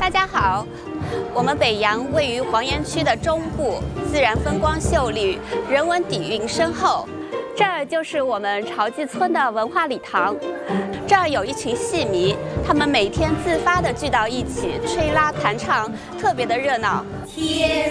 大家好，我们北阳位于黄岩区的中部，自然风光秀丽，人文底蕴深厚。这儿就是我们朝记村的文化礼堂，这儿有一群戏迷，他们每天自发地聚到一起，吹拉弹唱，特别的热闹。 天